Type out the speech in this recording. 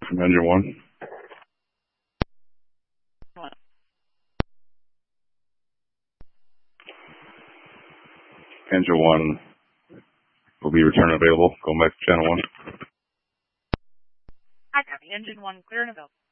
from engine 1. Engine 1 will be return available. Going back to channel 1. I copy. Engine 1 clear and available.